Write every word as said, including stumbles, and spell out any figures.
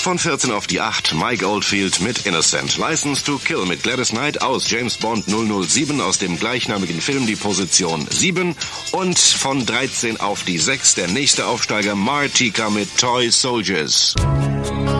Von vierzehn auf die acht, Mike Oldfield mit Innocent. License to Kill mit Gladys Knight aus James Bond null null sieben aus dem gleichnamigen Film, die Position sieben. Und von dreizehn auf die sechs, der nächste Aufsteiger Martika mit Toy Soldiers.